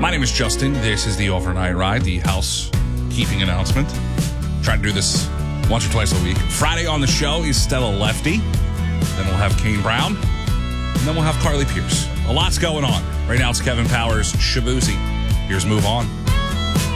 My name is Justin. This is the Overnight Ride, the housekeeping announcement. Try to do this once or twice a week. Friday on the show is Stella Lefty. Then we'll have Kane Brown. And then we'll have Carly Pierce. A lot's going on. Right now it's Kevin Powers, Shabuzi. Here's Move On.